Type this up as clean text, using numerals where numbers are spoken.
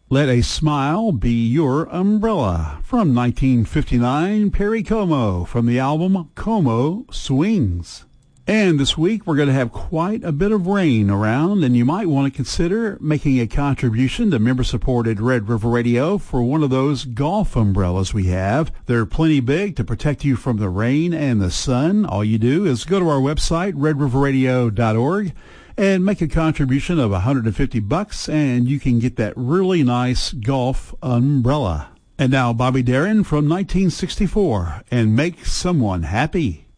Let a Smile Be Your Umbrella from 1959, Perry Como from the album Como Swings. And this week we're going to have quite a bit of rain around, and you might want to consider making a contribution to member-supported Red River Radio for one of those golf umbrellas we have. They're plenty big to protect you from the rain and the sun. All you do is go to our website, redriverradio.org, and make a contribution of $150, and you can get that really nice golf umbrella. And now Bobby Darin from 1964, and Make Someone Happy.